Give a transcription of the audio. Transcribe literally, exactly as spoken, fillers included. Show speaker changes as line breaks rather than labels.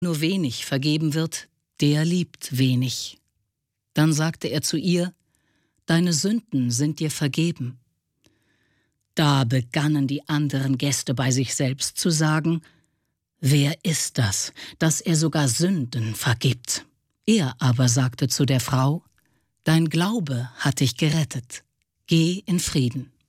nur wenig vergeben wird, der liebt wenig. Dann sagte er zu ihr: Deine Sünden sind dir vergeben. Da begannen die anderen Gäste bei sich selbst zu sagen: Wer ist das, dass er sogar Sünden vergibt? Er aber sagte zu der Frau: Dein Glaube hat dich gerettet. Geh in Frieden.